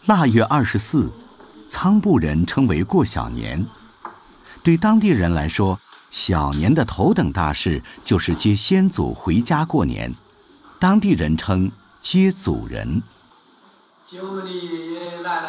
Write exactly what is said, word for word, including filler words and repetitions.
腊月二十四，仓部人称为过小年。对当地人来说，小年的头等大事就是接先祖回家过年，当地人称接祖人。 敬礼奶奶。